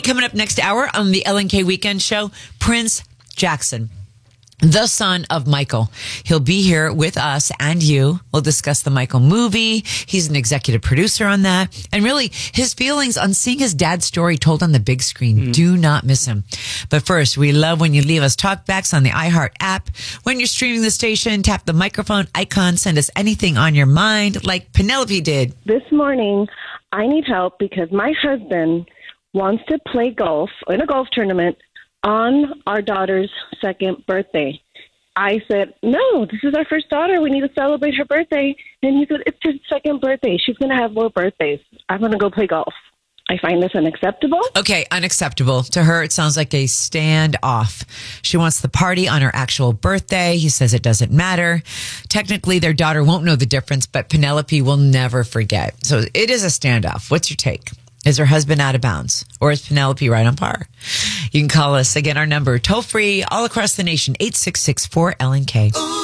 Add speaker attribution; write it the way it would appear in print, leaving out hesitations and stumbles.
Speaker 1: coming up next hour on the LNK Weekend Show, Prince Jackson, the son of Michael. He'll be here with us and you. We'll discuss the Michael movie. He's an executive producer on that. And really, his feelings on seeing his dad's story told on the big screen. Do not miss him. But first, we love when you leave us talkbacks on the iHeart app. When you're streaming the station, tap the microphone icon. Send us anything on your mind, like Penelope did.
Speaker 2: This morning, I need help because my husband wants to play golf in a golf tournament on our daughter's second birthday. I said, no, this is our first daughter. We need to celebrate her birthday. And he said, it's her second birthday. She's going to have more birthdays. I'm going to go play golf. I find this unacceptable.
Speaker 1: Okay, unacceptable. To her, it sounds like a standoff. She wants the party on her actual birthday. He says it doesn't matter. Technically, their daughter won't know the difference, but Penelope will never forget. So it is a standoff. What's your take? Is her husband out of bounds? Or is Penelope right on par? You can call us. Again, our number, toll free, all across the nation, 866-4LNK.